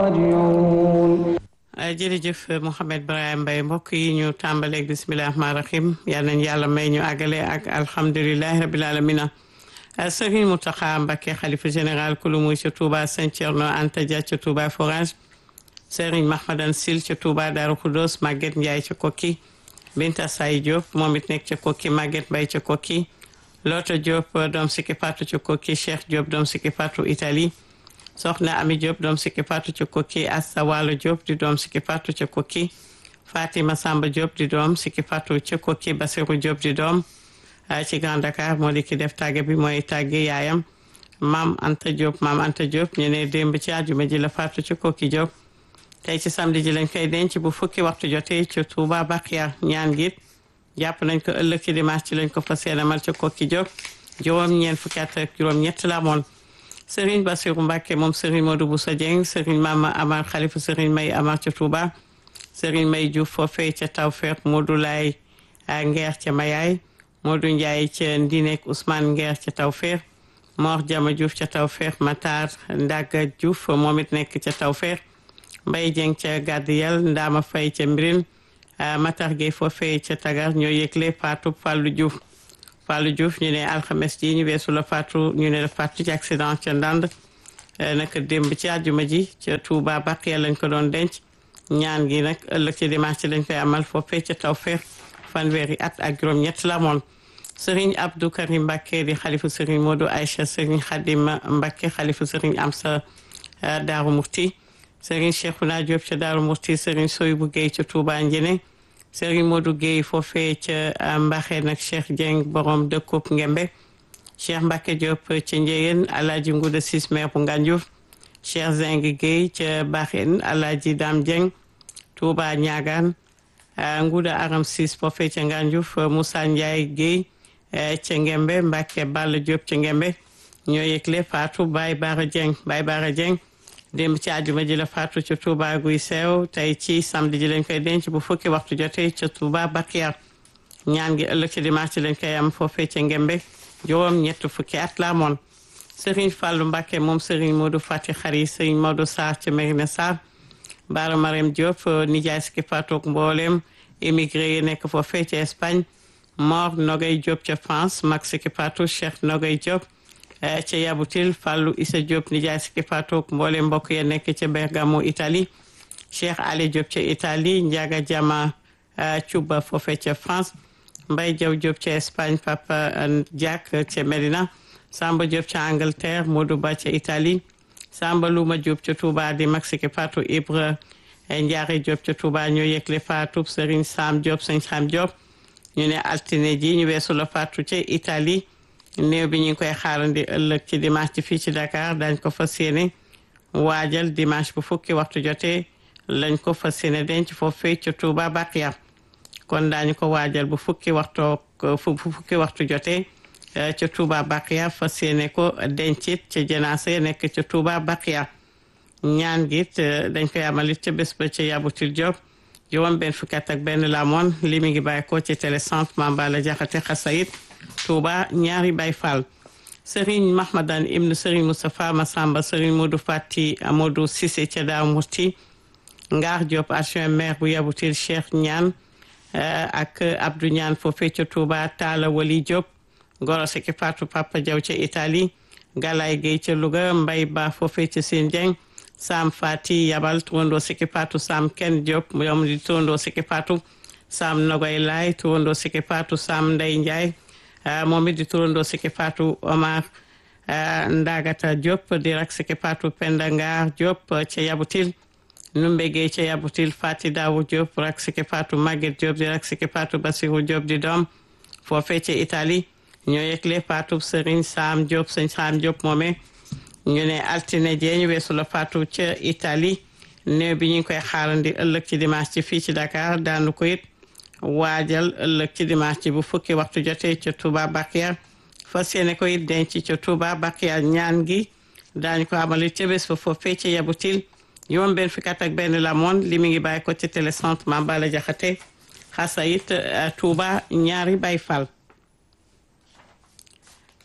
راجعون. jërëjëf Mouhamed Brahim Mbaye mbokk yi ñu tàmbaleeg bisimilah rahmaani rahim yal nañu yàlla may ñu àggale ak alhamdulilahi rabil alamina Serigne Mountakha Mbacké xalifa général kulu muy ca Touba Sëñ Thierno Anta Dia ca Touba Forage Serigne Mahmadan Sil ca Touba Darou Khoudoss Maguette Ndiaye ca Kokki Binta Say Diop moom it nekk ca Kokki Maguette Mbaye ca Kokki Lota Diop doom sikki patu ca Kokki Cheikh Diop doom sikki patu Italie Soxna Ami Diop doom sikki patu ca Kokki Asta Walo Diop di doom sikki patu ca Kokki Fatima Samba Diop di doom sikki patu ca Kokki Basirou Diop di doom ci Grand Dakar moo di ki def tàgge bi mooy tàgge yaayam Maam Anta Diop ñu ne démb ci àjjuma ji la faatu ca Kokki Diop tey ci samedi ji lañ koy denc bu fukki waxtu jotee ca Touba Bakhia ñaan gi jàpp nañ ko ëllëg ci dimanche ci lañ ko fas yéene amal ca Kokki Diop juróom-ñeent fukki at ak juróom-ñett la amoon Serigne Bassirou Mbacké moom Serigne Modou Bousso Dieng Serigne Mama Amar Khalifa Serigne May Amar ca Touba Serigne May Diouf foofee ca Tawfekh Modou Lay Ngeer ca Mayaay Modou Ndiaye ca Ndinek Ousmane Ngeer ca Tawfekh Mor Jama Diouf ca Tawfekh Matar Ndaga Diouf moom it nekk ca Tawfekh Mbaye Dieng ca Gadiyel Ndama Faye ca Mbirin Matar Gueye foofee ca Tagar ñoo yëgle Fatou Fallou Diouf ñu ne alxames ji ñu weesu la faatu ñu ne la faatu ci accident ca Ndand naka démb ci àjjuma ji ca Touba Bakhia lañ ko doon denc ñaan gi nag ëllëg ci dimanche ci lañ koy amal foofee ca Tawfekh fanweeri at ak juróom-ñett la moon Serigne Abdou Karim Mbacké di xalifu Serigne Modou Aïcha Serigne Khadim Mbacké xalifu Serigne Amsa Daaru Murti Serigne Cheikhouna Diop ca Daaru Murti Serigne Soybou Gueye ca Touba Njene Serigne Modou Gueye foofee ca Mbaxe nag Cheikh Dieng borom dëkkub Ngembe Cheikh Mbacké Diop ca Njeyeen Alaaji Ngouda Sis maire bu Ngandiouf Cheikh Zeng Gueye ca Baxeen Alaaji Dam Dieng Touba Ñaagaan Ngouda Aram Sis foofee ca Ngandiouf Moussa Ndiaye Gueye ca Ngembe Mbacké Balla Diop ca Ngembe ñoo yëgle faatu Baye Bara Dieng démb ci àjjuma ji la faatu ca Touba Guy Seew tey ci samedi ji lañ koy denc bu fukki waxtu jotee ca Touba Bakhia ñaan gi ëllëg ci dimanche lañ koy am foofee ca Ngembe juróom ñett fukki at la amoon Serigne Fallou Mbacké moom Serigne Modou Fati Xari Serigne Modou Sarr ca Mérina Sarr Bara Marème Diop nijaay sikki faatook mboolem émigré yi nekk foofee ca Espagne Mor Nogay Diop ca France mag sikki faatu Cheikh Nogay Diop ca Yabutil Fallou Issa Diop nijaay sikki faatook mboolem mbokk ya nekk ca Bergamo Italie Cheikh Ali Diop ca Italie Ndiaga Diama Cuba foofee ca France Mbaye Diaw Diop ca Espagne Papa Diak ca Medina Samba Diop ca Angleterre Modou Ba ca Italie Samba Luma Diop ca Touba di mag sikki faatu Ibra Ndiare Diop ca Touba ñoo yëgle faatu Serigne Sam Diop Sëñ Sam Diop ñu ne altine ji ñu weesu la faatu ca Italie néew bi ñu ngi koy xaarandi ëllëg ci dimanche ci fii ci Dakar dañ ko fas yéene waajal dimanche bu fukki waxtu jotee lañ ko fas yéene denc foofee ca Touba Bakhia kon daañu ko waajal bu fukki waxtu jotee ca Touba Bakhia fas yéene ko dencit ca janaase nekk ca Touba Bakhia ñaan git dañ koy amalit ca bés ba ca Yabutil Diop juróom benn fukki at ak benn la moon li mi ngi bàyyi ko ci télécentre Mambala Jaxate Xasayit Touba ñaari Baye Fall Serigne Mahmadan ibnu Serigne Moustapha Massamba Serigne Modou Fati Amadou Cissé ca Daaru Murti Ngaar Diop adjoint maire bu Yabutil Cheikh Ñaan ak Abdou Ñaan foofee ca Touba Talla Wali Diop Goro Seki Fatou Papa Diaw ca Italie Galay Gueye ca Louga Mbay Ba foofee ca Sine Dieng Sam Fati Yabal turandoo Seki Fatou Sam Ken Diop moom di turandoo Seki Fatou Sam Nogoy Lay turandoo Seki Fatou Sam Ndey Ndiaye moom it di turandoo Seki Fatou Omar Ndagata Diop di rak Seki Fatou Penda Ngar Diop ca Yabutil Numbe Gueye ca Yabutil Fati Dawu Diop rak Seki Fatou Maguette Diop di rak Seki Fatou Basirou Diop di doom foofee ca Italie ñoo yëgle Fatou Serigne Sam Diop Sëñ Sam Diop moome ñu ne altine jee ñu weesu la faatu ca Italie néew bi ñu ngi koy xaarandi ëllëg ci dimanche ci fii ci Dakar daanu ko it waajal ëllëg ci dimanche ci bu fukki waxtu jotee ca Touba Bakhia fas yéene ko it denc ca Touba Bakhia ñaan gi daañu ko amali ca bés ba foofee ca Yabutil juróom benn fukki at ak benn la moon li mi ngi bàyyi ko ci télécentre Mambala Jaxate Xasayit Touba ñaari Baye Fall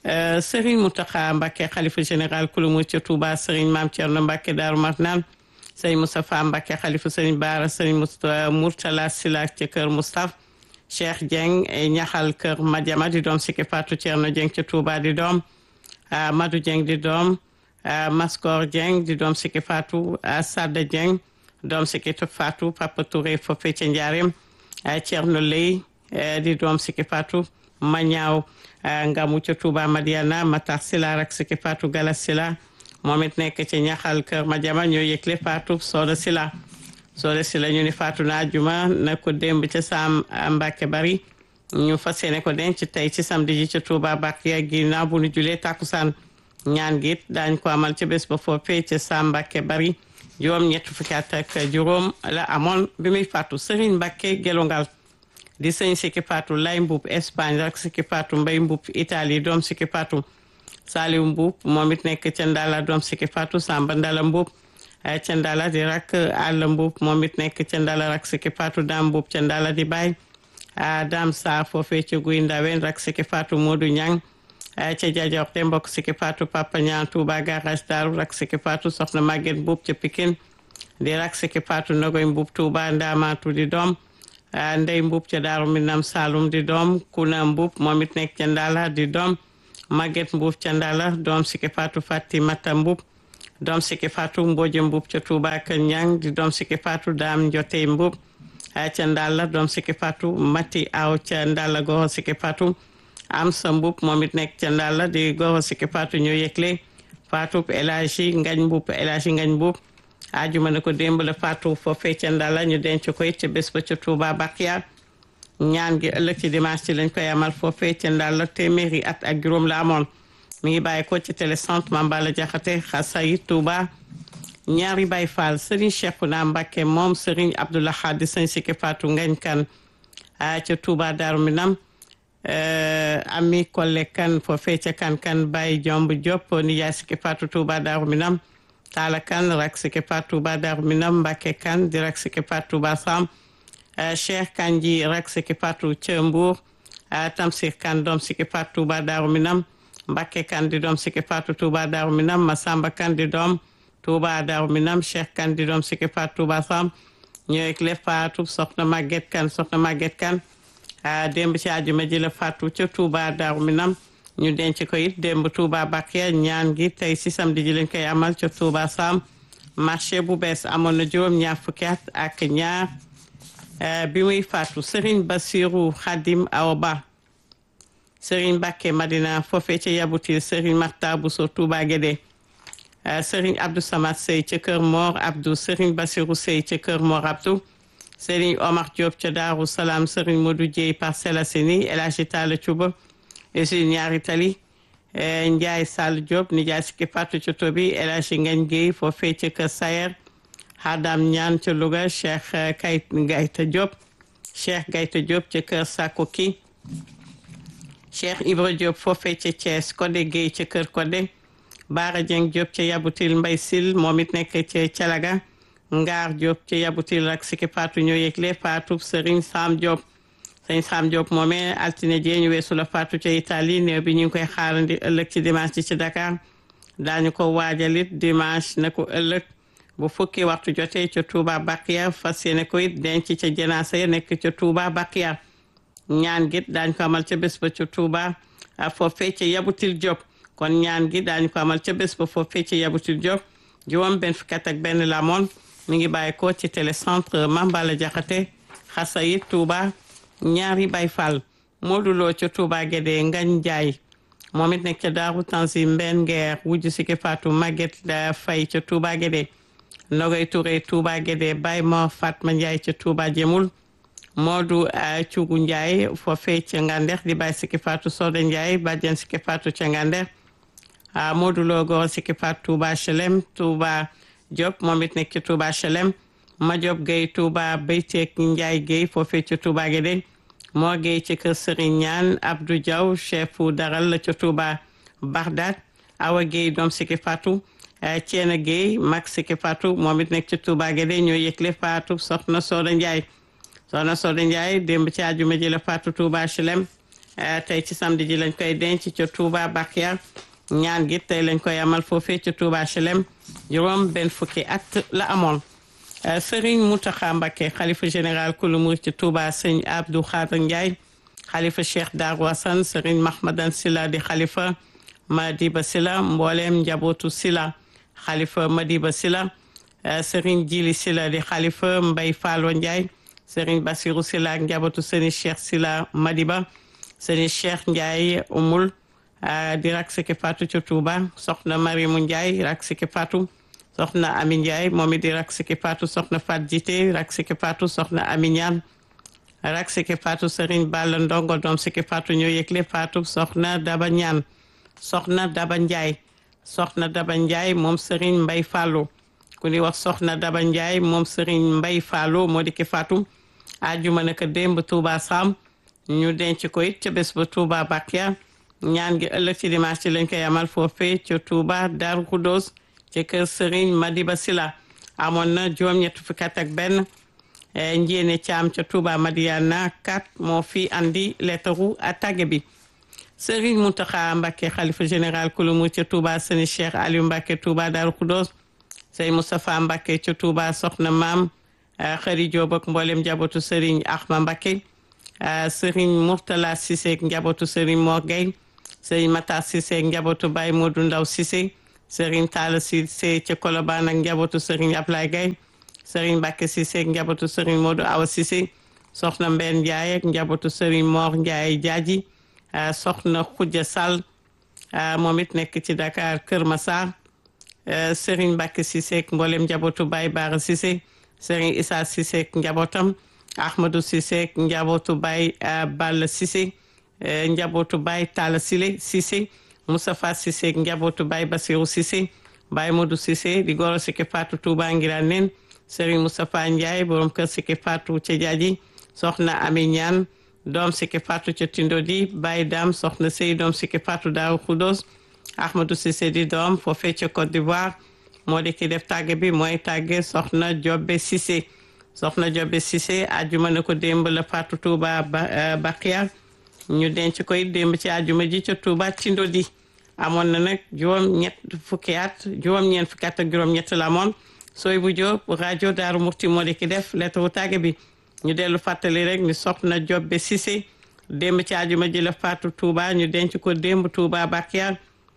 Serigne Mountakha Mbacké xalifa général kulu mu ca Touba Serigne Mame Thierno Mbacké Daaru Marnaan sëriñ Moustapha Mbacke xalifu sëriñ Baara sëriñ Mourtala Sila ca kër Moustapha Cheikh Dieng ñaxal kër Madiama di doom Siki Fatou Thierno Dieng ca Touba di doom Madou Dieng di doom Maskor Dieng di doom Siki Fatou Sadda Dieng doom Siki Fatou Papa Touré foofee ca Njaareem Thierno Ley di doom Siki Fatou Mañaaw Ngamu ca Touba Madiana Matar Sila rak Siki Fatou Galas Sila moom it nekk ci ñaxal kër Madiama ñoo yëgle Fatou Soda Sila ñu ni Fatou na àjjuma na ko démb ca Sam Mbacke Bari ñu fas yéene ko denc tey ci samedi ji ca Touba Bakiya ginnaaw bu nu julee takkusaan ñaan gi daañ ko amal ca bés ba foofee ca Sam Mbacke Bari juróom ñett fukki at ak juróom la amoon bi muy Fatou Serigne Mbacke Gelongal di sëñ Siki Fatou Lay Mbuub Espagne rak Siki Fatou Mbay Mbuub Italie doom Siki Fatou Saliou Mbuub moom it nekk ca Ndala doom Siki Fatou Samba Ndala Mbuub ca Ndala di rak Àll Mbuub moom it nekk ca Ndala rak Siki Fatou Dam Mbuub ca Ndala di baay Dam Sa foofee ca Guy Ndawen rak Siki Fatou Modou Ñang ca Jajor te mbokk Siki Fatou Papa Ñang Touba garage Daaru rak Siki Fatou soxna Maguette Mbuub ca Pikine di rak Siki Fatou Nogoy Mbuub Touba Ndamatu di doom Ndey Mbuub ca Daaru Minam Saloum di doom Kuna Mbuub moom it nekk ca Ndala di doom Maguette Mbuub ca Ndala doom Siki Fatou Fatimata Mbuub doom Siki Fatou Mbooje Mbuub ca Touba Kër Ñang di doom Siki Fatou Daam Njotey Mbuub ca Ndala doom Siki Fatou Mati Aw ca Ndala Goro Siki Fatou Amsa Mbuub moom it nekk ca Ndala di Goro Siki Fatou ñoo yëgle Fatou El Hadji Ngañ Mbuub El Hadji Ngañ Mbuub ajuma na ko démb la Fatou foofee ca Ndala ñu denc ko it ca bés ba ca Touba Bakiya ñaan gi ëllëg ci dimanche ci lañ koy amal foofee ca Ndala téeméeri at ak juróom la amoon mi ngi bàyyi ko ci télécentre Mambala Jaxate Xasayi Touba ñaari Baay Faal Serigne Cheikhouna Mbacké moom Serigne Abdoulaye Khadi sëñ Siki Fatou Ngañ Kan ca Touba Darou Minam Ami Kolle Kan foofee ca Kan Baye Jomb Diop nijaay Siki Fatou Touba Darou Minam Talla Kan rak Siki Fatou Touba Darou Minam Mbacké Kan di rak Siki Fatou Touba Sam Cheikh Kanji rak Siki Fatou ca Mbour Tamsir Kan doom Siki Fatou Touba Darou Minam Mbacké Kan di doom Siki Fatou Touba Darou Minam Masamba Kan di doom Touba Darou Minam Cheikh Kan di doom Siki Fatou Touba Sam ñooy le Fatou soxna Maguette Kan démb ci àjjuma ji la Fatou ca Touba Darou Minam ñu denc ko it démb Touba Bakiya ñaan gi tey ci samedi ji lañ koy amal ca Touba Sam marché bu bees amoon na juróom ñaar fukki at ak ñaar bi muy Fatou Serigne Bassirou Khadim Awa Ba Serigne Mbacké Madina foofee ca Yabutil Serigne Marta Bousso Touba Guédé Serigne Abdou Samad Sey ca Kër Mor Abdou Serigne Bassirou Sey ca Kër Mor Abdou Serigne Omar Diop ca Darou Salam Serigne Modou Dieye Parcelles Assainies El Hadji Talla Thioub usine ñaari tali Ndiaye Sall Diop nijaay Siki Fatou ca Tobi El Hadji Ngagne Gueye foofee ca Kër Sayer Hadam Ñaan ca Louga Cheikh Gayta Diop ca Kër Sakoki Cheikh Ibra Diop foofee ca Thiès Codé Gueye ca Kër Codé Bara Dieng Diop ca Yabutil Mbay Sil moom it nekk ca Calaga Ngaar Diop ca Yabutil ak Siki Fatou ñoo yëgle Fatou Serigne Sam Diop sëñ Sam Diop moomee altine jee ñu weesu la Fatou ca Italie néew bi ñu ngi koy xaarandi ëllëg ci dimanche ci Dakar daañu ko waajalit dimanche na ko ëllëg bu fukki waxtu jotee ca Touba Bakiya fas yéene ko it denc ca janaasa ya nekk ca Touba Bakiya ñaan gi daañu ko amal ca bés ba ca Touba foofee ca Yabutil Diop kon ñaan gi daañu ko amal ca bés ba foofee ca Yabutil Diop juróom benn fukki at ak benn la moon mi ngi bàyyi ko ci télécentre Mambala Jaxate Xasayi Touba ñaari Baay Faal Modou Lo ca Touba Guédé Ngañ Njaay moom it nekk ca Daaru Tanzim Mbenn Ngeer wujju Siki Fatou Maguette da Fay ca Touba Guédé Nogay Touré Touba Guédé Baye Mor Fatma Njaay ca Touba Jemul Modou Cugu Njaay foofee ca Ngandex di Baye Siki Fatou Soda Njaay bàjjen Siki Fatou ca Ngandex Modou Lo Goro Siki Fatou Touba HLM Touba Diop moom it nekk ca Touba HLM Ma Diop Gueye Touba Beyteek Njaay Gueye foofee ca Touba Guédé Mor Gueye ca Kër Serigne Ñaan Abdou Diaw chefu daral la ca Touba Bagdad Awa Gueye doom Siki Fatou Ceena Gueye mag Siki Fatou moom it nekk ca Touba Guédé ñoo yëgle Fatou soxna Soda Njaay démb ci àjjuma ji la Fatou Touba HLM tey ci samedi ji lañ koy denc ca Touba Bakiya ñaan gi tey lañ koy amal foofee ca Touba HLM juróom benn fukki at la amoon. Serigne Mountakha Mbacké xalifa général kulu murid ci Touba sëñ Abdou Khadre Ndiaye xalifa Cheikh Darou Assane Serigne Mahmadan Sila di xalifa Madiba Sila mboolem njabootu Sila xalifa Madiba Sila Serigne Djili Sila di xalifa Mbay Fallo Ndiaye Serigne Bassirou Sila ak njabootu Serigne Cheikh Sila Madiba Serigne Cheikh Ndiaye umul di rak siki Fatou ci Touba soxna Marimu Ndiaye rak siki Fatou soxna Ami Ndiaye moom it di rak siki Fatou soxna Fat Jité rak siki Fatou soxna Ami Ñaan rak siki Fatou Serigne Balla Ndongo doom siki Fatou ñoo yëgle Fatou soxna Daba Ñaan soxna Daba Ndiaye soxna Daba Ndiaye moom Serigne Mbay Fallo ku ni wax soxna Daba Ndiaye moom Serigne Mbay Fallo moo di ki Fatou ajuma naka démb Touba Sam ñu denc ko it ca bés ba Touba Bakia ñaan gi ëllëg ci dimanche ci lañ koy amal foofee ca Touba Darou Khoudoss ci kër Serigne Madiba Sila amoon na juróom-ñett fukki at ak benn njéene caam ca Touba Madiana 4 moo fi andi lettaru tàgge bi Serigne Mountakha Mbacké xalifa général kulu murid ca Touba Serigne Cheikh Aliou Mbacké Touba Darou Khoudoss Serigne Moustapha Mbacké ca Touba soxna maam Xëri Joob ak mboolem njabootu Serigne Ahma Mbacké Serigne Mourtala Cissé ak njabootu Serigne Mor Gueye Serigne Matar Cissé ak njabootu Baye Modou Ndaw Cissé Serigne Talla Cissé ca Colobane ak njabootu Serigne Ablaye Gueye Serigne Mbacké Cissé ak njabootu Serigne Modou Awa Cissé soxna Mbène Ndiaye ak njabootu Serigne Mor Ndiaye Jaaji soxna Khoudia Sall moom it nekk ci Dakar Kër Massar Serigne Mbacké Cissé ak mboolem njabootu Baye Bara Cissé Serigne Issa Cissé ak njabootam Ahmadou Cissé ak njabootu Baye Balla Cissé njabootu Baye Talla Cissé Moustapha Cissé ak njabootu Baye Bassirou Cissé Baye Modou Cissé di goro siki Fatou Touba Ngirane nen Serigne Moustapha Ndiaye borom kër siki Fatou ca Jaaji soxna Ami Ñaan doom siki Fatou ca Tindodi Baye Dam soxna Sey doom siki Fatou Darou Khoudoss Ahmadou Cissé di doom foofee ca Côte d'Ivoire moo di ki def tàgge bi mooy tàgge soxna Jobbe Cissé soxna Jobbe Cissé àjjuma na ko démb la Fatou Touba Bakia ñu denc koy démb ci àjjuma ji ca Touba Tindodi amoon na nag juróom-ñett fukki at juróom-ñeent fukki at ak juróom-ñett la amoon sooy bu Jóob rajo Daaru Muxti moo di ki def lettre tàgge bi ñu dellu fàttali rek ni soxna Jobbe Cissé démb ci àjjuma ji la Fatou Touba ñu denc ko démb Touba Bakia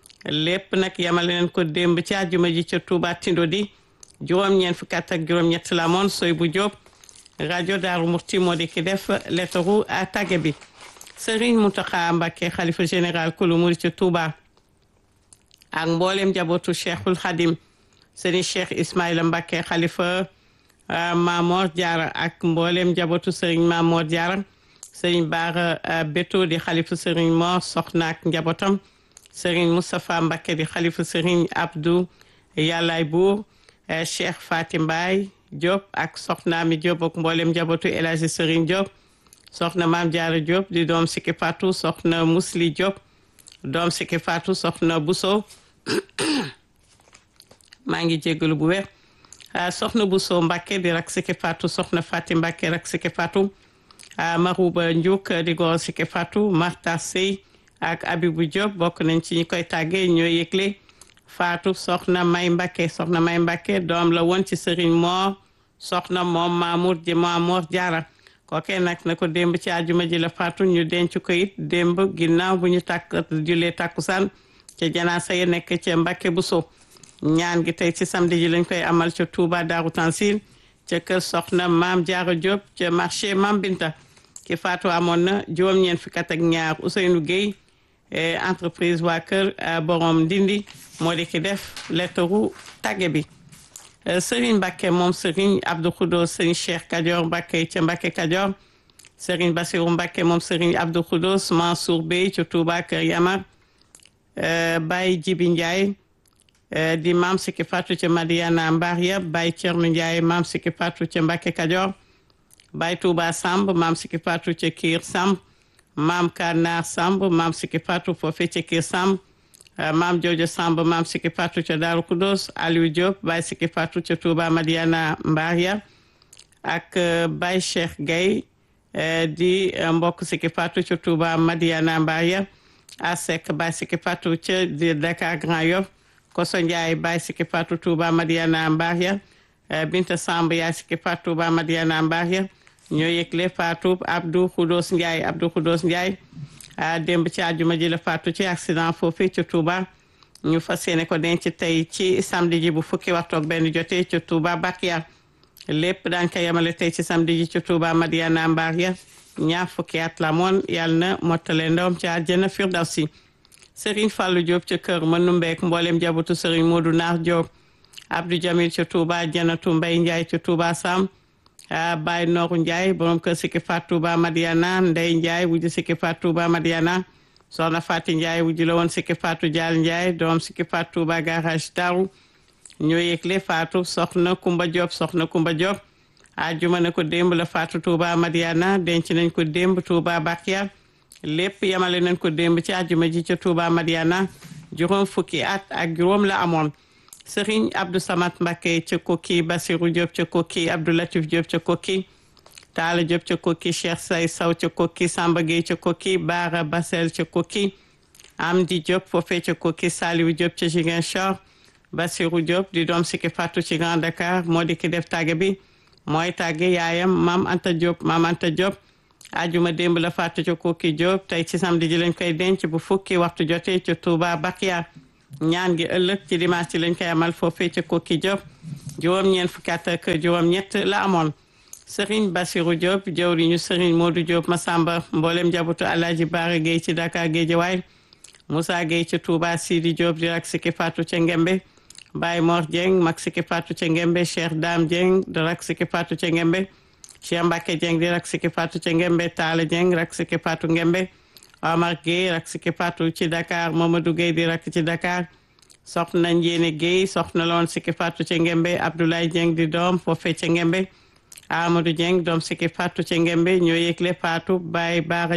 lépp nag yamale leen ko démb ci àjjuma ji ca Touba Tindodi juróom-ñeent fukki at ak juróom-ñett la amoon sooy bu Jóob rajo Daaru Muxti moo di ki def lettre tàgge bi Serigne Mountakha Mbacké xalifa général kulu murid ca Touba ak mboolem njabootu Cheikhul Khadim Serigne Cheikh Ismaïla Mbacké xalifa Mamor Diarra ak mboolem njabootu Serigne Mamor Diarra Serigne Bara Beto di xalifa Serigne Mor Soxna ak njabootam Serigne Moustapha Mbacké di xalifa Serigne Abdou Yàllaay Buur Cheikh Fatim Mbaye Diop ak soxna mi Diop ak mboolem njabootu El Hadji Serigne Diop soxna Maam Diarra Diop di doom siki Fatou soxna Musli Diop doom siki Fatou soxna Bousso maa ngi jéggalu bu wér soxna Bousso Mbacké di rak siki Fatou soxna Fatim Mbacké rak siki Fatou Marouba Ndiouk di goro siki Fatou Marta Sey ak Abibou Diop bokk nañ ci ñi koy tàggee ñooy yëgle Fatou soxna May Mbacké soxna May Mbacké doom la woon ci Serigne Mor soxna moom Mamour di Mamour Diarra kookee nag na ko démb ci àjjuma ji la Fatou ñu denc ko it démb ginnaaw bu ñu julee takkusaan ca janaasa ya nekk ca Mbacké Bousso ñaan gi tey ci samedi ji lañ koy amal ca Touba Darou Tansil ca kër soxna Maam Diarra Diop ca marché Mam Binta ki Fatou amoon na juróom-ñeent fukki at ak ñaar Ousseynou Gueye entreprise waa kër borom Ndindi moo di ki def lettre tàgge bi Serigne Mbacké moom Serigne Abdou Khoudoss Serigne Cheikh Kadior Mbacké ca Mbacké Kadior Serigne Bassirou Mbacké moom Serigne Abdou Khoudoss Mansour Bey ca Touba Kër Yamar Baye Djibi Ndiaye di maam siki Fatou ca Madiana Mbaria Baye Thierno Ndiaye maam siki Fatou ca Mbacké Kadior Baye Touba Samb maam siki Fatou ca Kir Samb maam Kanar Samb maam siki Fatou foofee ca Kir Samb maam Jojo Samb maam siki Fatou ca Darou Khoudoss Aliou Diop Baye siki Fatou ca Touba Madiana Mbaria ak Baye Cheikh Gueye di mbokk siki Fatou ca Touba Madiana Mbaria Asek Baye siki Fatou ca Dakar Grand Yoff Koso Ndiaye Baye Sikki Fatou Touba Madiana Mbaria Binta Samb yaay Sikki Fatou Touba Madiana Mbaria ñoo yëgle Fatou Abdou Khoudos Ndiaye démb ci àjjuma ji la faatu ci accident foofu ci Touba ñu fas yéene ko denc tey ci samedi ji bu fukki waxtu ak benn jotee ci Touba Bakia lépp daañ ko yemale tey ci samedi ji ci Touba Madiana Mbaria ñaar fukki at la moon yàlla na mottale ndawam ci àjjana firdawsi Serigne Fallou Diop ci kër Manumbeek mboolem jabutu Serigne Modou Naar Diop Abdou Jamil ci Touba Janatu Mbay Ndiaye ci Touba Sam Baye Nooru Ndiaye borom kër Sikki Fatou Touba Madiana Ndey Ndiaye wujju Sikki Fatou Touba Madiana soxna Fati Ndiaye wujju la woon Sikki Fatou Dial Ndiaye doom Sikki Fatou Touba garage Daru ñoo yëgle Fatou soxna Kumba Diop ajuma ne ko démb la Fatou Touba Madiana denc nañ ko démb Touba Bakia lépp yamale nañ ko démb ci ajuma ji ca Touba Madiana juróom fukki at ak juróom la amoon Serigne Abdou Samad Mbacké ca Koki Bassirou Diop ca Koki Abdou Latif Diop ca Koki Talla Diop ca Koki Cheikh Say Saw ca Koki Samba Gueye ca Koki Bara Bassel ca Koki Amdi Diop foofee ca Koki Saliou Diop ca Ziguinchor Bassirou Diop di doom Sikki Fatou ci Grand Dakar moo di ki def tàgge bi mooy tàgge yaayam Mam Anta Diop ajuma démb la faatu ca Koki Diop tey ci samedi ji lañ koy denc bu fukki waxtu jotee ca Touba Bakia ñaan gi ëllëg ci dimanche ci lañ koy amal foofee ca Koki Diop juróom-ñeent fukki at ak juróom-ñett la amoon Serigne Bassirou Diop jëwriñu Serigne Modou Diop Massamba mboolem jabutu Alaaji Baara Gueye ci Dakar Guédiawaye Moussa Gueye ci Touba Sidi Diop di rak Sikki Fatou ca Ngembe Baye Mor Dieng mag Sikki Fatou ca Ngembe Cheikh Dame Dieng di rak Sikki Fatou ca Ngembe Cheikh Mbacke Dieng di rak Sikki Fatou ca Ngembe Talla Dieng rak Sikki Fatou Ngembe Omar Gueye rak Sikki Fatou ci Dakar Mamadou Gueye di rak ci Dakar soxna Njéene Gueye soxna loon Sikki Fatou ca Ngembe Abdoulaye Dieng di doom foofee ca Ngembe Amadou Dieng doom Sikki Fatou ca Ngembe ñoo yëgle Fatou Baye Bara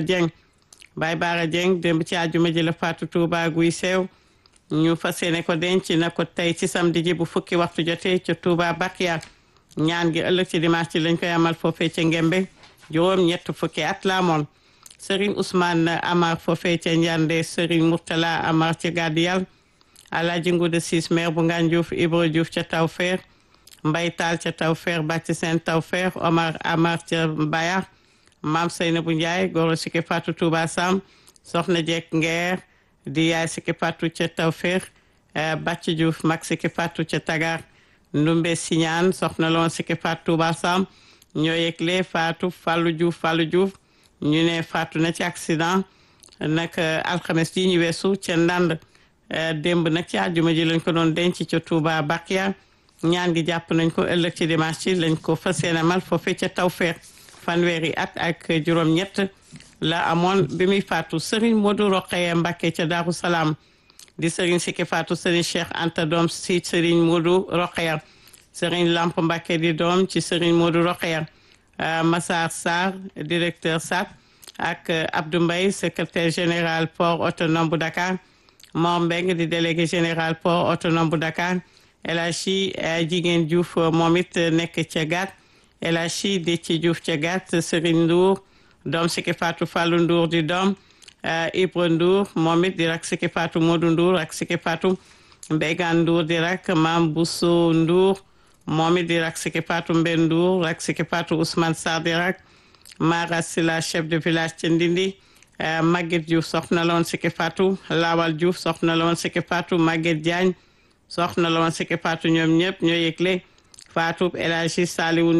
Dieng démb ci àjjuma ji la Fatou Touba Guy Seew ñu fas yéene ko denc na ko tey ci samedi ji bu fukki waxtu jotee ca Touba Bakia ñaan gi ëllëg ci dimanche ci lañ koy amal foofee ca Ngembe juróom ñett fukki at la amoon Serigne Ousmane Amar foofee ca Ndiande Serigne Mourtala Amar ca Gadiyal Alaaji Nguuda Siis maire bu Ngane Diouf Ibra Diouf ca Tawfeex Mbay Taal ca Tawfeex Bàcc Seen Tawfeex Omar Amar ca Mbayar Maam Seynabou Ndiaye goro Sikki Fatou Touba Sam soxna Jekk Ngeer di yaay Sikki Fatou ca Tawfeex Bàcc Diouf mag Sikki Fatou ca Tagar Ndumbe Siñaan soxna loon Sikki Fatou Touba Sam ñoo yëgle Fatou Fallou Diouf ñu ne faatu na ci accident nag alxames ji ñu weesu ca Ndand démb nag ci àjjuma ji lañ ko doon denc ca Touba Bakia ñaan gi jàpp nañ ko ëllëg ci dimanche ci lañ ko fas yéene amal foofee ca Tawfeex fanweeri at ak juróom-ñett la amoon bi muy faatu Serigne Modou Rokhaya Mbacké ca Darou Salaam di Serigne Sikki Fatou Serigne Cheikh Anta doom si Serigne Modou Rokhaya Serigne Lamp Mbacké di doom ci Serigne Modou Rokhaya Massar Sarr directeur SAT ak Abdou Mbaye secrétaire général port autonome bu Dakar Mor Mbeng di délégué général port autonome bu Dakar El Hadji Jigéen Diouf moom it nekk ca Gat El Hadji Déthié Diouf ca Gat Serigne Ndour doom Sikki Fatou Fallou Ndour di doom Ibra Ndour moom it di rak Sikki Fatou Modou Ndour ak Sikki Fatou Mbégaan Ndour di rak Mam Bousso Ndour moom it di rak Sikki Fatou Mben Ndour rak Sikki Fatou Ousmane Sarr di rak Mara Sila chef de village ca Ndindi Maguette Diouf soxna la woon Sikki Fatou Lawal Diouf soxna la woon Sikki Fatou Maguette Diagne soxna la woon Sikki Fatou ñoom ñëpp ñoo yëgle Fatou El Hadji Saliou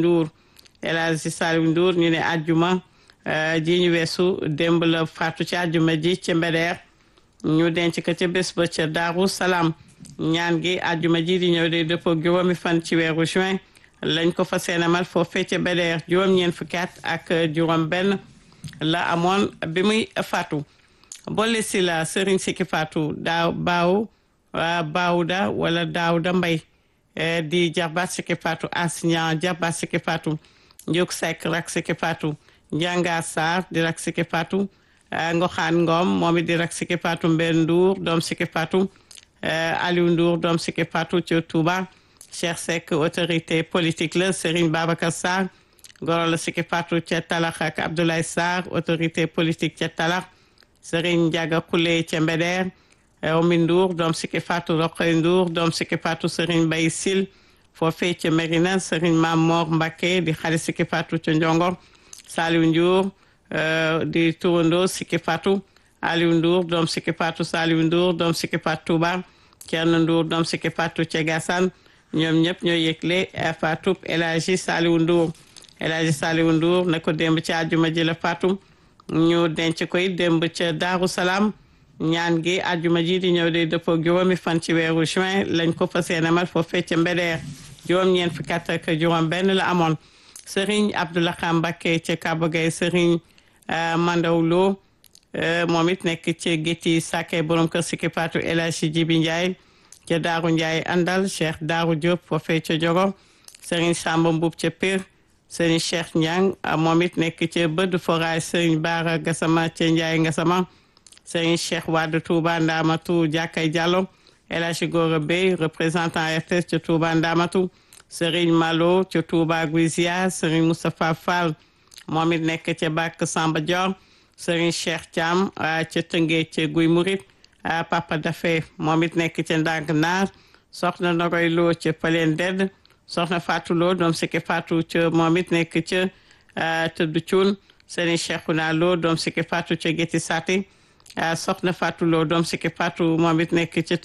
Ndour ñu ne àjjuma ji ñu weesu démb la Fatou ci àjjuma ji ca Mbeder ñu denc ko ca bés ba ca Darou Salaam ñaan gi àjjuma ji di ñëw de dëppoo juróomi fan ci weeru juin lañ ko fas yéene amal foofee ca Mbeder juróom-ñeent fukki at ak juróom benn la amoon bi muy faatu boole si la Serigne Sikki Fatou Baawuda wala Daawuda Mbay di jarbaat Sikki Fatou Asña jarbaat Sikki Fatou Njuk Seck rak Sikki Fatou Njanga Sarr di rak Sikki Fatou Ngoxaan Ngom moom it di rak Sikki Fatou Mbenn Ndour doom Sikki Fatou Aliou Ndour doom Sikki Fatou ca Touba Cheikh Seck autorité politique la Serigne Babacar Sarr goro la Sikki Fatou ca Talax ak Abdoulaye Sarr autorité politique ca Talax Serigne Ndiaga Koulé ca Mbeder Omi Ndour doom sikki faatu Roqay Ndour doom sikki faatu Serigne Bay Sil foofee ca Merina Serigne Mam Mor Mbacké di xarit sikki faatu ca Njongor Saliou Ndour di turandoo sikki faatu Aliou Ndour doom sikki faatu Saliou Ndour doom sikki faatu Touba Thierno Ndour doom sikki faatu ca Gassane ñoom ñëpp ñoo yëgle faatu El Hadji Saliou Ndour El Hadji Saliou Ndour ne ko démb ci àjjuma ji la faatu ñu denc koy démb ca Daaru Salaam ñaan gi àjjuma ji di ñëw day dëppoo juróomi fan ci weeru juin lañ ko fas yéene amal foofee ca Mbédéer juróom-ñeent fukki at ak juróom benn la amoon Serigne Abdoulaye Mbacké ca Kaba Gueye Serigne Mandaw Lo moom it nekk ci gétti sàkke borom kër sikki faatu El Hadji Jibi Ndiaye ca Daaru Ndiaye Andal Cheikh Daaru Diop foofee ca Jogo Serigne Samba Mbuub ca Pire Serigne Cheikh Niang moom it nekk ca Bëdd Foraay Serigne Bara Gassama ca Ndiaye Gassama Serigne Cheikh Wade Touba Ndamatu Jàkkay Diallo El Hadji Gora Bey représentant RTS ca Touba Ndamatu Serigne Malo ca Touba Guizia Serigne Moustapha Fall moom it nekk ca Bak Samba Dior Serigne Cheikh Thiam ca Tëngéej ca Guy Murit Papa Dafe moom it nekk ca Ndank Naar soxna Nogoy Lo ca Paleen Dedd soxna Fatou Lo doom sikki Fatou ca moom it nekk ca Tëdd Cuun Serigne Cheikhouna Lo doom sikki Fatou ca Gétti Sati soxna Fatou Lo doom sikki Fatou moom it nekk ca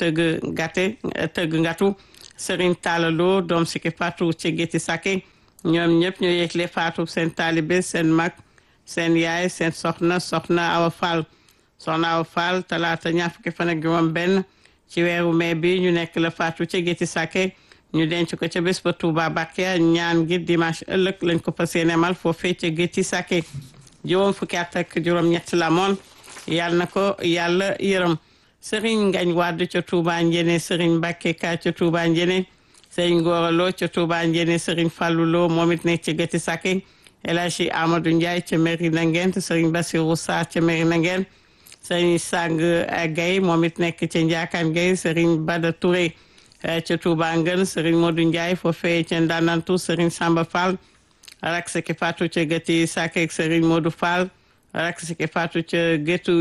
Tëgg Ngatu Serigne Talla Lo doom sikki Fatou ca Gétti Sake ñoom ñëpp ñoo yëgle Fatou seen taalibe seen mag seen yaay seen soxna Awa Fall soxna Awa Fall talaata ñaar fukki fan ak juróom benn ci weeru mai bi ñu nekk la Fatou ca Gétti Sake ñu denc ko ca bés ba Touba Bakia ñaan gi dimanche ëllëg lañ ko fas yéene amal foofee ca Gétti Sake juróom fukki at ak juróom ñett la moon yàlla na ko yàlla yërëm Serigne Ngagne Wade ca Touba Njene Serigne Mbacké Ka ca Touba Njene Serigne Gora Lo ca Touba Njene Serigne Fallou Lo moom it nekk ca Gétti Sake El Hadji Amadou Ndiaye ca Mérina Nguène Serigne Bassirou Sarr ca Mérina Nguène Serigne Sang Gaye moom it nekk ca Ndiakane Gaye Serigne Bada Touré ca Touba Ngën Serigne Modou Ndiaye foofee ca Ndanantou Serigne Samba Fall rak sikki faatu ca Gétti Sake ak Serigne Modou Fall rak sikki faatu ca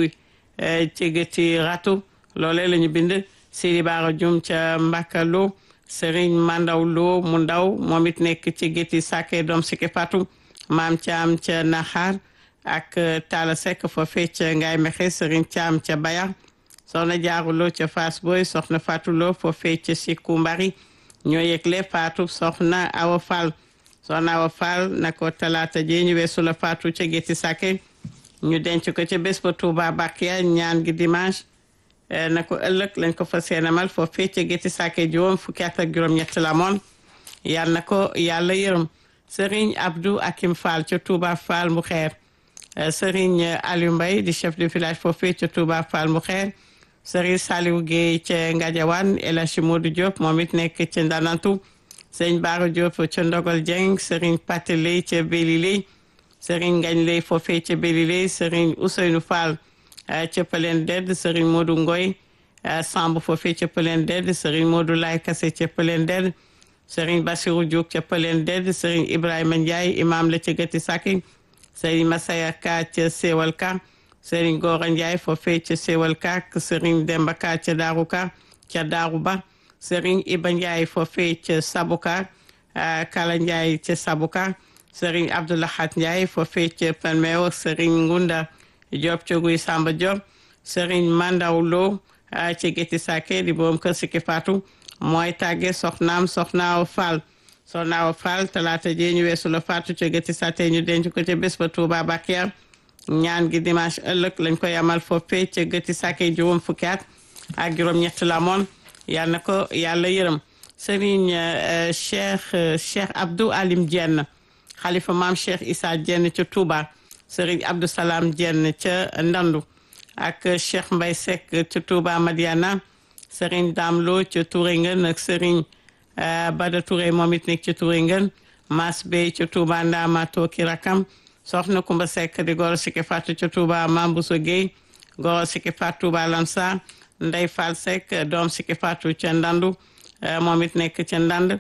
Gétti Ratu loolee la ñu bind Sidi Bara Dioum ca Mbakalo Serigne Mandaw Lo mu ndaw moom it nekk ci Gétti Sake doom sikki faatu Maam Thiam ca Naxaar ak Talla Seck foofee ca Ngaye Mexe Serigne Thiam ca Bayar soxna Jaaru Lo ca Fass Boy soxna Fatou Lo foofee ca Sikku Mbari ñoo yëgle faatu soxna Awa Fall soxna Awa Fall na ko talaata ji ñu weesu la faatu ca Gétti Sake ñu denc ko ca bés ba Touba Bakia ñaan gi dimanche na ko ëllëg lañ ko fas yéene amal foofee ca Gétti Sake juróom fukki at ak juróom ñett la moon yal na ko yàlla yërëm Serigne Abdou Akim Fall ca Touba Fall mu xeer Serigne Aliou Mbaye di chef de village foofee ca Touba Fall mu xeer Serigne Saliou Gueye ca Ngadiawane El Hadji Modou Diop moom it nekk ca Ndanantou Serigne Bara Diop ca Ndogol Dieng Serigne Paté Lay ca Beli Lay Serigne Ngagne Lay foofee ca Beli Lay Serigne Ousseynou Fall ca Palen Dedd Serigne Modou Ngoy Samb foofee ca Palen Dedd Serigne Modou Lay Kassé ca Palen Dedd Serigne Bassirou Diouk ca Palen Dedd Serigne Ibrahima Ndiaye imam la ca Gétti Sake Serigne Massaya Ka ca Sewal Ka Serigne Gora Ndiaye foofee ca Sewal Ka Serigne Demba Ka ca Darou Ka ca Darou Ba Serigne Iba Ndiaye foofee ca Sabouka Kala Ndiaye ca Sabouka Serigne Abdoulahat Ndiaye foofee ca Palmeo Serigne Ngunda Diop ca Guy Samba Diop Serigne Mandaw Lo ca Gétti Sake di borom kër sikki faatu mooy tàgge soxnaam soxna Awa Fall soxna Awa Fall talaata ji ñu weesu la faatu ca Gétti Sake ñu denc ko ca bés ba Touba Bakia ñaan gi dimanche ëllëg lañ koy amal foofee ca Gétti Sake juróom fukki at ak juróom ñett la moon yal na ko yàlla yërëm Serigne Cheikh Abdou Alim Dieng xalifa maam Cheikh Issa Dieng ca Touba Serigne Abdou Salam Dieng ca Ndandu ak Cheikh Mbaye Seck ca Touba Madiana Serigne Dame Lo ca Touré Ngën ak Serigne Bada Touré moom it nekk ca Touré Ngën Mas Bey ca Touba Ndamatou ki rakam soxna Kumba Seck di goro sikki faatu ca Touba Mambousso Gueye goro sikki faatu Touba Lansar Ndey Fall Seck doom sikki faatu ca Ndandu moom it nekk ca Ndand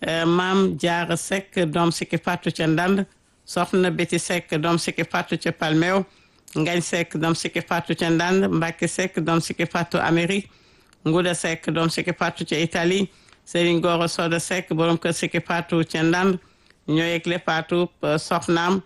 Maam Jaara Seck doom sikki faatu ca Ndand soxna Beti Seck doom sikki faatu ca Palmeo Ngañ Seck doom sikki faatu ca Ndand Mbacke Seck doom sikki faatu Amérique Nguda Seck doom Siki Fatou ca Italie Serigne Goro Soda Seck borom kër Siki Fatou ca Ndand ñoo yëgle Fatou soxnaam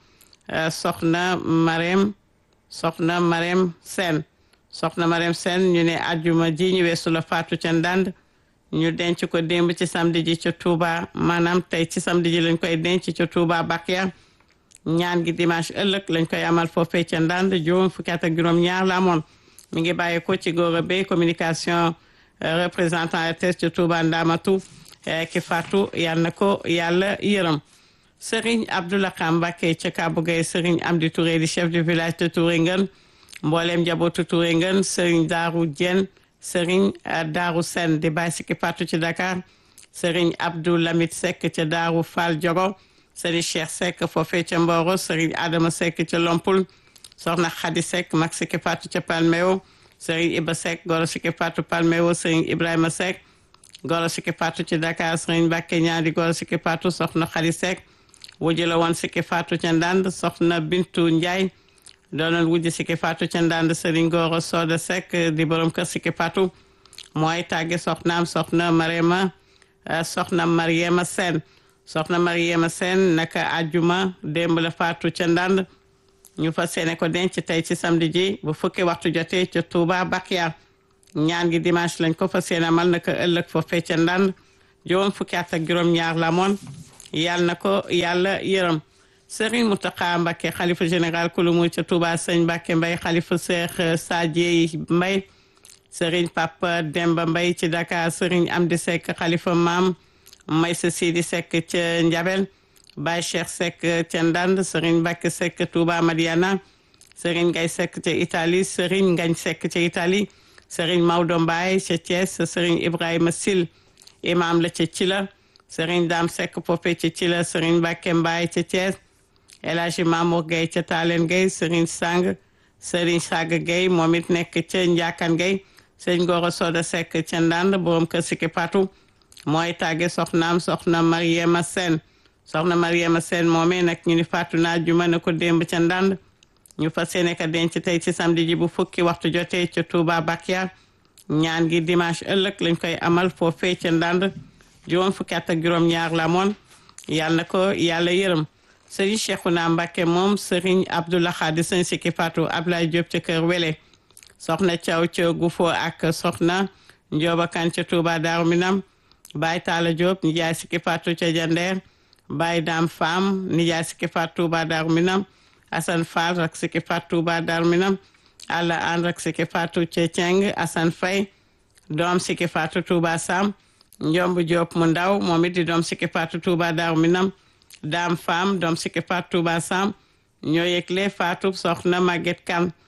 soxna Marème Sène ñu ne àjjuma ji ñu weesu la Fatou ca Ndand ñu denc ko démb ci samedi ji ca Touba maanaam tey ci samedi ji lañ koy denc ca Touba Bakia ñaan gi dimanche ëllëg lañ koy amal foofee ca Ndand juróom fukki at ak juróom-ñaar la amoon mi ngi bàyyi ko ci Gora Bey communication représentant RTS ca Touba Ndamatu ki Fatou yal na ko yàlla yërëm Serigne Abdoulaye Mbacké ca Kabou Gueye Serigne Amdi Touré di chef du village de Touré Ngën mboolem njabootu Touré Ngën Serigne Darou Dieng Serigne Darou Sen di Baye Siki Fatou ci Dakar Serigne Abdou Lamit Seck ca Darou Fall Diogo Serigne Cheikh Seck foofee ca Mboro Serigne Adama Seck ca Lompul Soxna Khady Seck mag Siki Fatou ca Palmeo Serigne Iba Seck goro Siki Fatou Palmeo Serigne Ibrahima Seck goro Siki Fatou ci Dakar Serigne Mbacké Ñaari goro Siki Fatou Soxna Khady Seck wujj la woon Siki Fatou ca Ndand Soxna Bintu Ndiaye doonoon wujj Siki Fatou ca Ndand Serigne Goro Soda Seck di borom kër Siki Fatou mooy tàgge soxnaam soxna Mariama Sène naka àjjuma démb la Fatou ca Ndand ñu fas yéene ko denc tey ci samedi ji bu fukki waxtu jotee ca Touba Bakia ñaan gi dimanche lañ ko fas yéene amal naka ëllëg foofee ca Ndand juróom fukki at ak juróom-ñaar la moon yàlla na ko yàlla yërëm Serigne Mountakha Mbacké xalifa général kulu mu ca Touba Sëñ Mbacké Mbaye xalifa Cheikh Sadie Mbaye Serigne Papa Demba Mbaye ci Dakar Serigne Amdi Seck xalifa Maam Maysa Sidi Seck ca Njabel Baye Cheikh Seck ca Ndand Serigne Mbacké Seck Touba Madiana Serigne Ngay Seck ca Italie Serigne Ngagne Seck ca Italie Serigne Maodo Mbaye ca Thiès Serigne Ibrahima Sil imam la ca Cila Serigne Dame Seck foofee ca Cila Serigne Mbacké Mbaye ca Thiès El Hadji Mamour Gueye ca Talen Gueye Serigne Saga Gueye moom it nekk ca Ndiakan Gueye Serigne Goro Soda Seck ca Ndand borom kër Siki Fatou mooy tàgge soxnaam soxna Mariama Sène moomee nag ñu ni Fatou naa juma na ko démb ca Ndand ñu fas yéene ka denc tey ci samedi ji bu fukki waxtu jotee ca Touba Bakia ñaan gi dimanche ëllëg lañ koy amal foofee ca Ndand juróom fukki at ak juróom-ñaar la moon yàlla na ko yàlla yërëm Serigne Cheikhouna Mbacké moom Serigne Abdoulaye Khadi Sëñ Siki Fatou Ablaye Diop ca Kër Wele soxna Thiaw ca Gufo ak soxna Ndioba Kan ca Touba Darou Minam Baye Talla Diop nijaay Siki Fatou ca Jandeer Baye Dame Fam nijaay Siki Fatou Touba Darou Minam Assane Fall rak Siki Fatou Touba Darou Minam Alla An rak Siki Fatou ca Thieng Assane Faye doom Siki Fatou Touba Sam Njomb Diop mu ndaw moom it di doom Siki Fatou Touba Darou Minam Dame Fam doom Siki Fatou Touba Sam ñoo yëgle Fatou soxna Maguette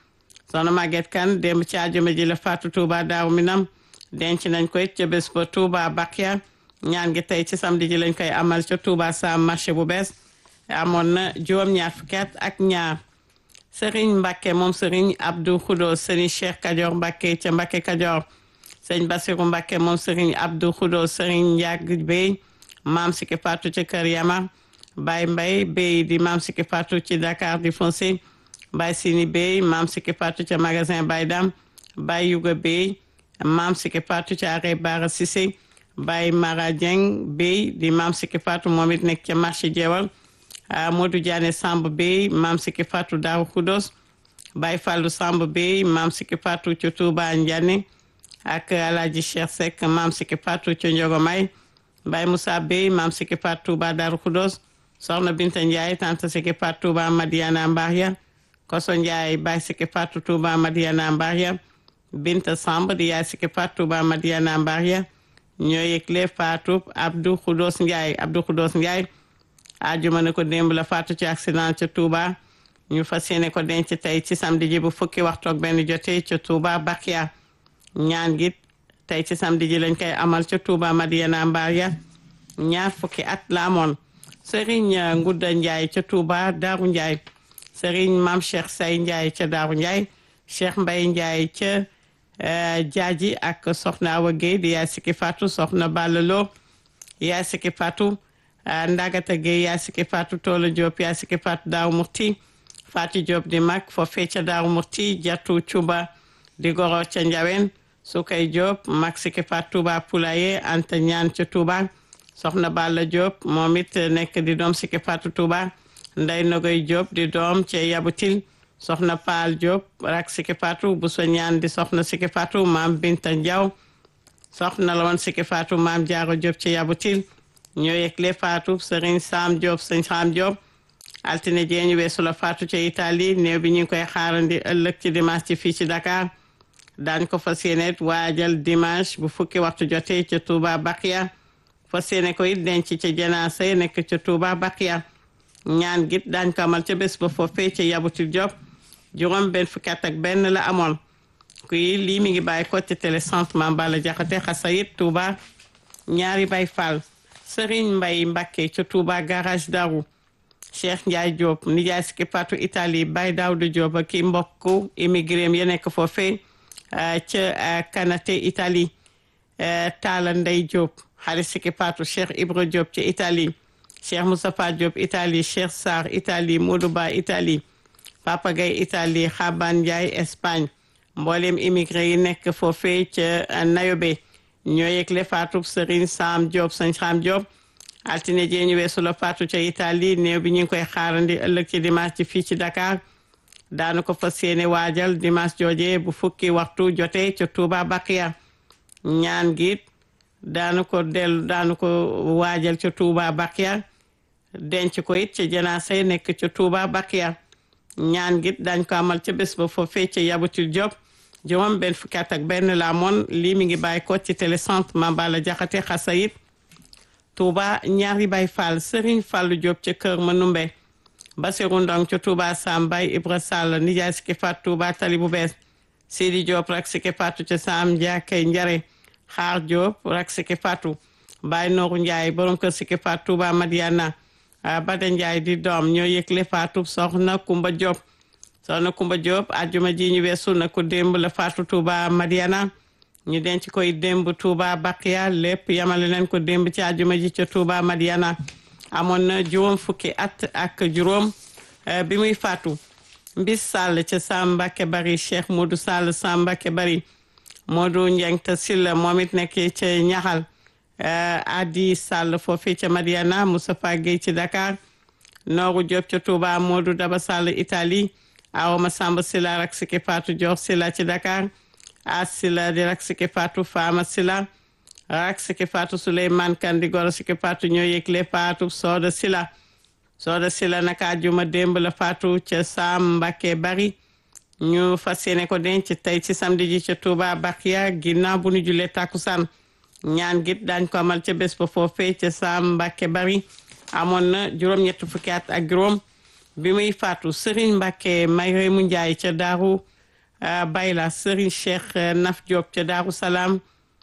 Kane démb ci àjjuma ji la Fatou Touba Darou Minam denc nañ ko it ca bés ba Touba Bakia ñaan gi tey ci samedi ji lañ koy amal ca Touba Sam marché bu bees amoon na juróom-ñaar fukki at ak ñaar Serigne Mbacké moom Serigne Abdou Khoudos Serigne Cheikh Kadior Mbacké ca Mbacké Kadior Serigne Bassirou Mbacké moom Serigne Abdou Khoudos Serigne Ndiag Bey maam Siki Fatou ca Kër Yama Baye Mbaye Bey di maam Siki Fatou ci Dakar di foncé Baye Sini Bey maam Siki Fatou ca magasin Baye Dam Baye Yuga Bey maam Siki Fatou ca arrêt Bara Cissé Baye Mara Dieng Bey di maam Siki Fatou moom it nekk ca marché Jeewal Modou Diané Samb Bey maam Siki Fatou Darou Khoudos Baye Fallou Samb Bey maam Siki Fatou ca Touba Ndiané ak Alhaji Cheikh Seck maam Siki Fatou ca Ndiogomay Baye Moussa Bey maam Siki Fatou Touba Darou Khoudos Soxna Binta Ndiaye tante Siki Fatou Touba Madiana Mbaria Koso Ndiaye Baye Siki Fatou Touba Madiana Mbaria Binta Samb di yaay Siki Fatou Touba Madiana Mbaria ñoo yëgle Fatou Abdou Khoudos Ndiaye àjjuma ne ko démb la Fatou ci accident ca Touba ñu fas yéene ko denc tey ci samedi ji bu fukki waxtu ak benn jotee ca Touba Bakia ñaan gi tey ci samedi ji lañ koy amal ca Touba Madiana Mbaria ñaar fukki at la amoon Serigne Ngouda Ndiaye ca Touba Darou Ndiaye Serigne Mame Cheikh Say Ndiaye ca Darou Ndiaye Cheikh Mbaye Ndiaye ca Jaaji ak Soxna Awa Gueye di yaay Siki Fatou Soxna Ballalo yaay Siki Fatou Ndagata Gueye yaay Siki Fatou Toola Diop yaay Siki Fatou Darou Murti Fatou Diop di mag foofee ca Darou Murti Jatu Cuba di goro ca Njawen Sukay Diop mag Siki Fatou Touba Poulaye Anta Ñaan ca Touba soxna Balla Diop moom it nekk di doom Siki Fatou Touba Ndey Nogoy Diop di doom ca Yabutil soxna Paal Diop rak Siki Fatou Bousso Ñaan di soxna Siki Fatou maam Binta Ndiaw soxna la woon Siki Fatou maam Jaaro Diop ca Yabutil ñoo yëgle Fatou Serigne Sam Diop Serigne Sam Diop altine jeeñu weesu la Fatou ca Italie néew bi ñu ngi koy xaarandi ëllëg ci dimanche ci fii ci Dakar daañ ko fas yéene waajal dimanche bu fukki waxtu jotee ca Touba Bakia fas yéene ko it denc ca janaasa yi nekk ca Touba Bakia ñaan git daañ ko amal ca bés ba foofee ca Yabutil Diop juróom benn fukki at ak benn la amoon kuy lii mi ngi bàyyi ko ci télécentre Mame Balla Diakhaté Xasayit Touba ñaari Baay Fall Serigne Mbaye Mbacké ca Touba garage Darou Cheikh Ndiaye Diop nijaay Siki Fatou Italie Baye Daouda Diop ak ki mbokku immigré ya nekk foofee ca Kanate Italie Talla Ndey Diop xarit Siki Fatou Cheikh Ibra Diop ca Italie Cheikh Moustapha Diop Italie Cheikh Sarr Italie Modou Ba Italie Papa Gaye Italie Xaban Ndiaye Espagne mboolem immigré yi nekk foofee ca Nayobe ñoo yëgle Fatou Serigne Sam Diop Serigne Sam Diop altine jee ñu weesu la Fatou ca Italie néew bi ñu ngi koy xaarandi ëllëg ci dimanche ci fii ci Dakar daanu ko fas yéene waajal dimanche jooje bu fukki waxtu jotee ca Touba Bakia ñaan gi daanu ko waajal ca Touba Bakia denc ko it ca janaasa yi nekk ca Touba Bakia ñaan gi dañ ko amal ca bés ba foofee ca Yabutil Diop juróom benn fukki at ak benn la amoon lii mi ngi bàyyi ko ci télécentre Mame Balla Diakhaté Xasayit Touba ñaari Baay Fall Serigne Fallou Diop ca Kër Manumbe Basirou Ndong ca Touba Sam Baye Ibra Sall nijaay Siki Fatou Touba Tali bu bees Sidi Diop rak Siki Fatou ca Sam Ndiakay Njare Xaar Diop rak Siki Fatou Baye Nooru Ndiaye borom kër Siki Fatou Touba Madiana Bada Ndiaye di doom ñoo yëgle Fatou soxna Kumba Diop ajjuma ji ñu weesu na ko démb la Fatou Touba Madiana ñu denc koy démb Touba Bakia lépp yamale leen ko démb ci ajjuma ji ca Touba Madiana amoon na juróom fukki at ak juróom bi muy faatu Mbis Sall ca Sam Mbacké Bari Cheikh Modou Sall Sam Mbacké Bari Modou Njeng ta Silla moom it nekk ca Ñaxal Adi Sall foofu ca Madiana Moustapha Gueye ci Dakar Nooru Diop ca Touba Modou Daba Sall Italie Awa Masamba Silla rak Siki Fatou Dior Silla ci Dakar As Silla di rak Siki Fatou Fama Silla rak Siki Fatou Souleymane Kandi goro Siki Fatou ñoo yëgle Fatou Soda Silla naka àjjuma démb la Fatou ca Sam Mbacké Bari ñu fas yéene ko denc tey ci samedi ji ca Touba Bakia ginnaaw bu ñu julee takkusaan ñaan git dañ ko amal ca bés ba foofee ca Sam Mbacké Bari amoon na juróom-ñett fukki at ak juróom bi muy faatu Serigne Mbacké Mayreemu Njaay ca Daaru Bayla Serigne Cheikh Naf Diop ca Daaru Salaam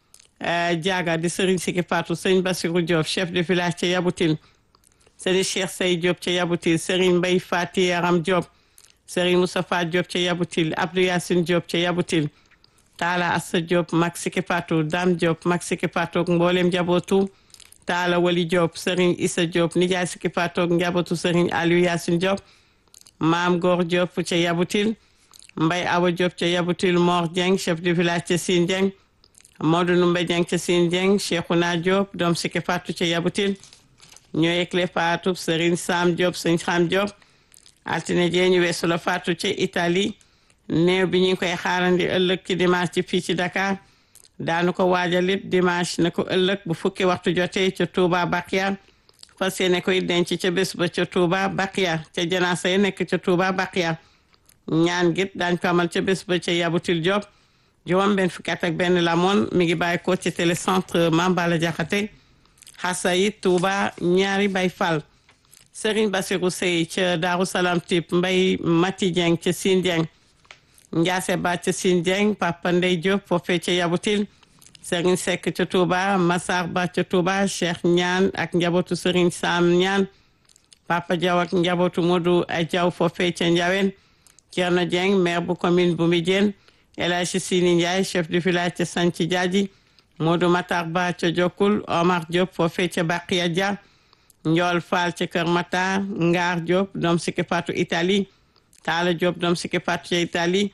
Diaga di Serigne Siki Fatou Serigne Bassirou Diop chef de village ca Yabutil Serigne Cheikh Sey Diop ca Yabutil Serigne Mbaye Fati Yaram Diop Serigne Moustapha Diop ca Yabutil Abdou Yassine Diop ca Yabutil Talla Assa Diop mag Siki Fatou Dame Diop mag Siki Fatou mboolem njabootu Talla Wali Diop Serigne Issa Diop nijaay Siki Fatou njabootu Serigne Aliou Yassine Diop Maam Góor Diop ca Yabutil Mbaye Awa Diop ca Yabutil Mor Dieng chef de village ca Sine Dieng Modou Numbe Dieng ca Sine Dieng Cheikhouna Diop doom Siki Fatou ca Yabutil ñoo yëgle Fatou Serigne Sam Diop Serigne Sam Diop altine jee ñu weesu la Fatou ca Italie néew bi ñu ngi koy xaarandi ëllëg ci dimanche ci fii ci Dakar daanu ko waajalit dimanche na ko ëllëg bu fukki waxtu jotee ca Touba Bakia fas yéene koy denc ca bés ba ca Touba Bakia ca janaasa yi nekk ca Touba Bakia ñaan git daañ ko amal ca bés ba ca Yabutil Diop juróom benn fukki at ak benn la moon mi ngi bàyyi ko ci télécentre Mame Balla Diakhaté Xasayit Touba ñaari Baay Fall Serigne Bassirou Sey ca Daaru Salaam Tip Mbay Mati Dieng ca Sine Dieng Ndiase Ba ca Sine Dieng Papa Ndey Diop foofee ca Yabutil Serigne Seck ca Touba Massar Ba ca Touba Cheikh Ñaan ak njabootu Serigne Sam Ñaan Papa Diaw ak njabootu Modou Diaw foofee ca Ndiawen Thierno Dieng maire bu commune bu Mbijeen El Hadji Sini Ndiaye chef du village ca Santhi Diadji Modou Matar Ba ca Jokul Omar Diop foofee ca Baqiya Dia Ndiol Fall ca Kër Matar Ngaar Diop doom Siki Fatou Italie Talla Diop doom Siki Fatou ca Italie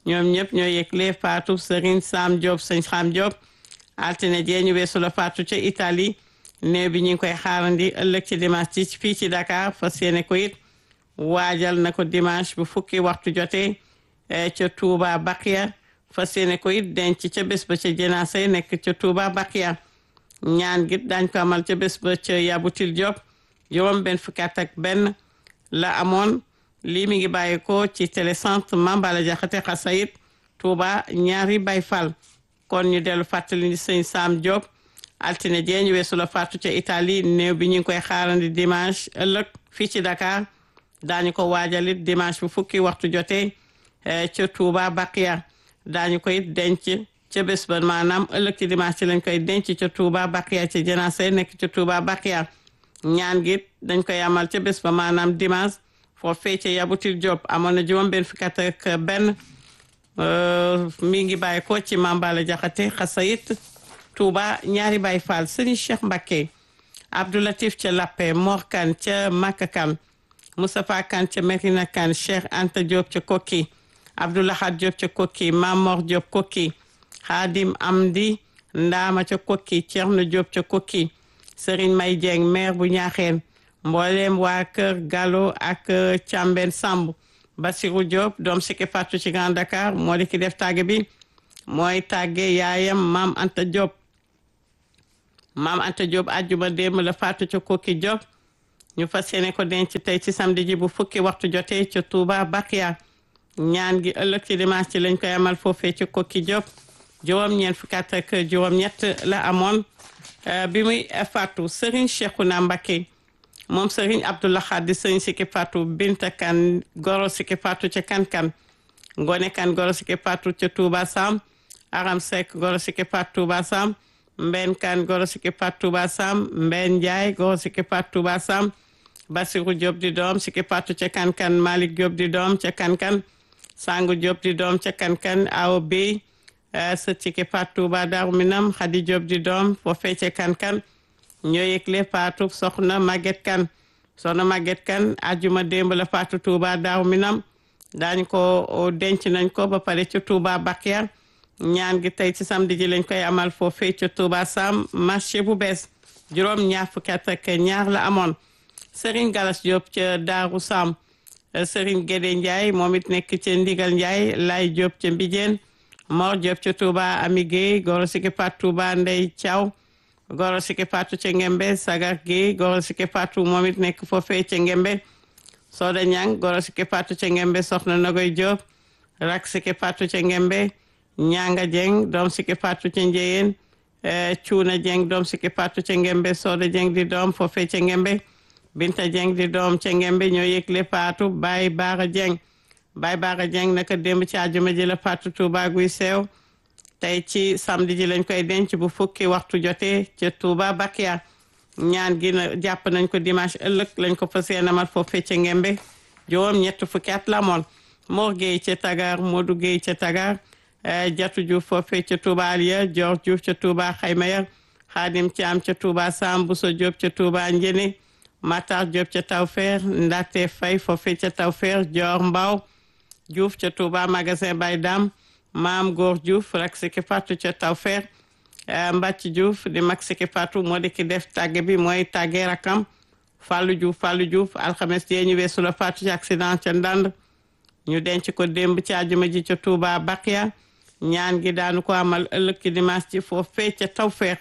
ñoom ñëpp ñoo yëgle faatu Serigne Sam Diop sëñ Sam Diop altine jee ñu weesu la faatu ca Italie néew bi ñu ngi koy xaarandi ëllëg ci dimanche ci fii ci Dakar fas yéene ko it waajal na ko dimanche bu fukki waxtu jotee ca Touba Bakia fas yéene ko it denc ca bés ba ca jenaase nekk ca Touba Bakia ñaan gi dañ ko amal ca bés ba ca Yabutil Diop juróom benn fukki at ak benn la amoon lii mi ngi bàyyi ko ci télécentre Mambala Jaxate Xasayit Touba ñaari Baay Fall kon ñu dellu fàttali ni sëñ Sam Diop altine jee ñu weesu la faatu ca Italie néew bi ñu ngi koy xaarandi dimanche ëllëg fii ci Dakar daañu ko waajalit dimanche bu fukki waxtu jotee ca Touba Bakia daañu koy denc ca bés ba maanaam ëllëg ci dimanche ci lañ koy denc ca Touba Bakia ci jenaase nekk ca Touba Bakia ñaan gi dañ koy amal ca bés ba maanaam dimanche foofee ca Yabutil Diop amoon na juróom benn fukki at ak benn mi ngi bàyyi ko ci Mambala Jaxate Xasayit Touba ñaari Baay Fall Serigne Cheikh Mbacké Abdoulatif ca Lappé Mor Kane ca Makka Kane Moustapha Kane ca Merina Kane Cheikh Anta Diop ca Kokki Abdoulahad Diop ca Kokki Mamor Diop Kokki Khadim Amdi Ndama ca Kokki Thierno Diop ca Kokki Serigne May Dieng maire bu Ñaaxeen mboolem waa Kër Gallo ak Càmben Samb Bassirou Diop doom sikki fàttu ci Grand Dakar moo di ki def tàgge bi mooy tàgge yaayam Maam Anta Diop ajjuma démb la fàttu ca Kokki Diop ñu fas yéene ko denc tey ci samedi ji bu fukki waxtu jotee ca Touba Bakia ñaan gi ëllëg ci dimanche ci lañ koy amal foofee ca Kokki Diop juróom-ñeent fukki at ak juróom-ñett la amoon bi muy fàttu Serigne Cheikhouna Mbacké moom Serigne Abdoulahad di Serigne sikki fàttu Binta Kan goro sikki fàttu ca Kankan Ngone Kan goro sikki fàttu ca Touba Sam Aram Seck goro sikki fàttu Touba Sam Mben Kan goro sikki fàttu Touba Sam Mben Ndiaye goro sikki fàttu Touba Sam Bassirou Diop di doom sikki fàttu ca Kankan Malick Diop di doom ca Kankan Sangu Diop di doom ca Kankan Awo Bey sët sikki fàttu Touba Darou Minam Khady Diop di doom foofee ca Kankan ñoo yëgle faatu soxna Maguette Kane soxna Maguette Kane ajjuma démb la faatu Touba Darou Minam daañu ko denc nañ ko ba pare ca Touba Bakia ñaan gi tey ci samedi ji lañ koy amal foofee ca Touba Sam marché bu bees juróom ñaar fukki at ak ñaar la amoon Serigne Galas Diop ca Darou Sam Serigne Guédé Ndiaye moom it nekk ca Ndigal Ndiaye Lay Diop ca Mbijeen Mor Diop ca Touba Ami Gueye goro sikki faatu Touba Ndey Thiaw goro sikki faatu ca Ngembe Sagar Gueye goro sikki faatu moom it nekk foofee ca Ngembe Soda Ñang goro sikki faatu ca Ngembe soxna Nagoy Diop rak sikki faatu ca Ngembe Ñanga Dieng doom sikki faatu ca Njeyeen Cuuna Dieng doom sikki faatu ca Ngembe Soda Dieng di doom foofee ca Ngembe Binta Dieng di doom ca Ngembe ñoo yëgle faatu Baye Bara Dieng naka démb ci àjjuma ji la faatu Touba Guy Seew tey ci samedi ji lañ koy denc bu fukki waxtu jotee ca Touba Bakia ñaan gi na jàpp nañ ko dimanche ëllëg lañ ko fas yéene amal foofee ca Ngembe juróom ñett fukki at la moon Mor Gueye ca Tagar Modou Gueye ca Tagar Jatu Diouf foofee ca Touba Aliya Dior Diouf ca Touba Xaymaya Khadim Thiam ca Touba Sam Bousso Diop ca Touba Njene Matar Diop ca Tawfeex Ndate Faye foofee ca Tawfeex Dior Mbaw Diouf ca Touba magasin Baye Dam Maam Góor Diouf rak sikki fàttu ca Tawfeex Mbacc Diouf di mag sikki fàttu moo di ki def tàgge bi mooy tàgge rakam Fallou Diouf alxames jee ñu weesu la fàttu ci accident ca Ndand ñu denc ko démb ci àjjuma ji ca Touba Bakia ñaan gi daanu ko amal ëllëg ci dimanche ci foofee ca Tawfeex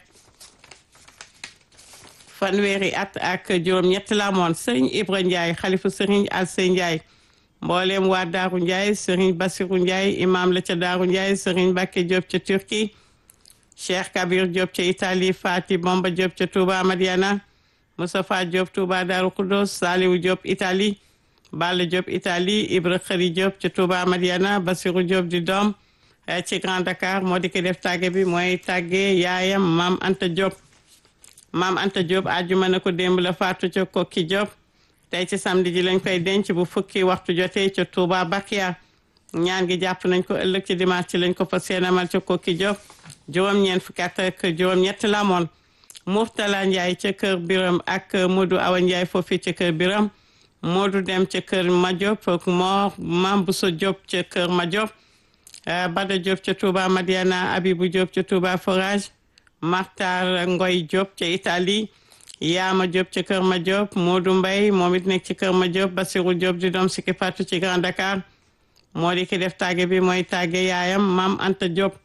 fanweeri at ak juróom-ñett la amoon Serigne Ibra Ndiaye xalifu Serigne Alsey Ndiaye mboolem waa Daaru Ndiaye Serigne Bassirou Ndiaye imam la ca Daaru Ndiaye Serigne Bakke Diop ca Turquie Cheikh Kabir Diop ca Italie Fati Bomba Diop ca Touba Madiana Moustapha Diop Touba Daaru Khoudoss Saliou Diop Italie Balla Diop Italie Ibra Khari Diop ca Touba Madiana Bassirou Diop di doom ci Grand Dakar moo di ko def tàgge bi mooy tàgge yaayam Maam Anta Diop ajjuma na ko démb la faatu ca Kokki Diop tey ci samedi ji lañ koy denc bu fukki waxtu jotee ca Touba Bakia ñaan gi jàpp nañ ko ëllëg ci dimanche ci lañ ko fas yéene amal ca Kokki Diop juróom-ñeent fukki at ak juróom-ñett la amoon Mourtala Ndiaye ca kër Biram ak Modou Awa Ndiaye foofu ca kër Biram Modou dem ca kër Madiop ak Mor Mam Bousso Diop ca kër Madiop Bada Diop ca Touba Madiana Abibou Diop ca Touba Forage Martar Ngoy Diop ca Italie Yaama Diop ca Kër Ma Diop Modou Mbaye moom it nekk ci Kër Ma Diop Basirou Diop di doom Siki Fatou ci Grand Dakar moo di ki def tàgge bi mooy tàgge yaayam Maam Anta Diop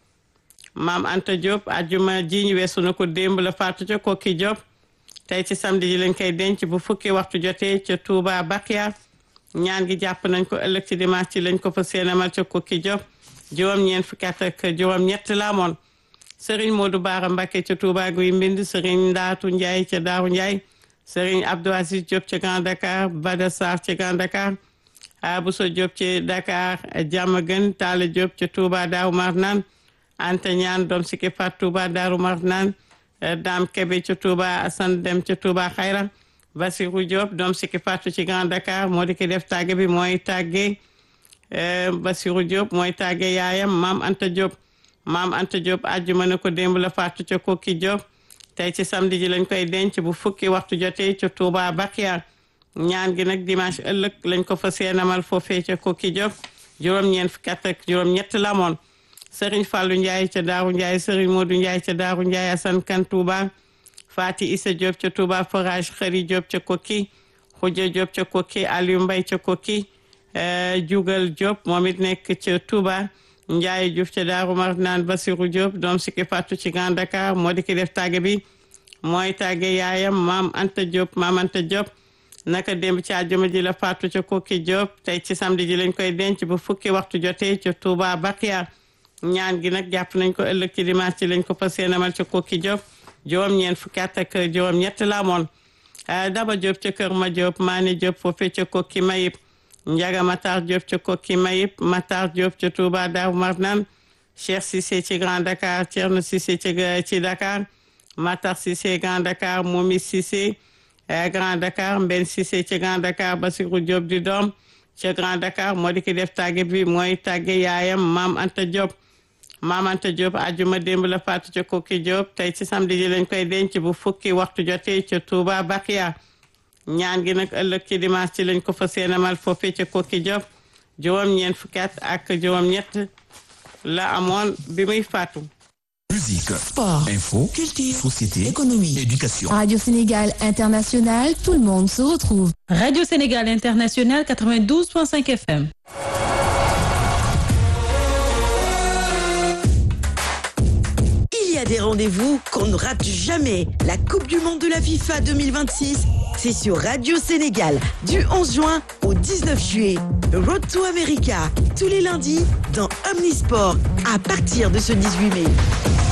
ajjuma ji ñu weesu na ko démb la faatu ca Kokki Diop tey ci samedi ji lañ koy denc bu fukki waxtu jotee ca Touba Bakia ñaan gi jàpp nañ ko ëllëg ci dimanche ci lañ ko fa seenamal ca Kokki Diop juróom-ñeent fukki at ak juróom-ñett la amoon Serigne Modou Bara Mbacké ca Touba Guy Mbind Serigne Ndaatu Ndiaye ca Daaru Ndiaye Serigne Abdou Aziz Diop ca Grand Dakar Bada Sarr ca Grand Dakar Abousso Diop ca Dakar Diamaguène Talla Diop ca Touba Daaru Marnaan Anta Ñaan doom Siki Fatou Touba Daaru Marnaan Dame Kebe ca Touba Assane Dem ca Touba Xayra Basirou Diop doom Siki Fatou ci Grand Dakar moo di ki def tàgge bi mooy tàgge Basirou Diop mooy tàgge yaayam Maam Anta Diop àjjuma na ko démb la faatu ca Kokki Diop tey ci samedi ji lañ koy denc bu fukki waxtu jotee ca Touba Bakia ñaan gi nag dimanche ëllëg lañ ko fa seenamal foofee ca Kokki Diop juróom-ñeent fukki at ak juróom-ñett la amoon Serigne Fallou Ndiaye ca Daaru Ndiaye Serigne Modou Ndiaye ca Daaru Ndiaye Assane Kan Touba Fati Issa Diop ca Touba Forage Xëri Diop ca Kokki Khoudia Diop ca Kokki Aliou Mbaye ca Kokki Jugal Diop moom it nekk ca Touba Ndiaye Diouf ca Daaru Marnaan Basirou Diop doom Siki Fatou ci Grand Dakar moo di ki def tàgge bi mooy tàgge yaayam Maam Anta Diop naka démb ci àjjuma ji la faatu ca Kokki Diop tey ci samedi ji lañ koy denc bu fukki waxtu jotee ca Touba Bakia ñaan gi nag jàpp nañ ko ëllëg ci dimanche ci lañ ko fas yéenemal ca Kokki Diop juróom-ñeent fukki at ak juróom-ñett la amoon Daba Diop ca Kër Ma Diop Mané Diop foofee ca Kokki Mayib Njaga Matar Diop ca Kokki Mayib Matar Diop ca Touba Daaru Marnaan Cheikh Cissé ci Grand Dakar Thierno Cissé ci Dakar Matar Cissé Grand Dakar Momi Cissé Grand Dakar Mben Cissé ci Grand Dakar Basirou Diop di doom ca Grand Dakar moo di ki def tàgge bi mooy tàgge yaayam Maam Anta Diop àjjuma démb la faatu ca Kokki Diop tey ci samedi ji lañ koy denc bu fukki waxtu jotee ca Touba Bakia ñaan gi nag ëllëg ci dimanche ci lañ ko fa seenamal foofee ca Kokki Diop juróom-ñeent fukki at ak juróom-ñett la amoon bi muy faatu. Musique, sport, info, culture, société, économie, éducation. Radio Sénégal International, tout le monde se retrouve. Radio Sénégal International 92.5 FM. Il y a des rendez-vous qu'on ne rate jamais. La Coupe du Monde de la FIFA 2026, c'est sur Radio Sénégal du 11 juin au 19 juillet. Road to America, tous les lundis dans Omnisport à partir de ce 18 mai.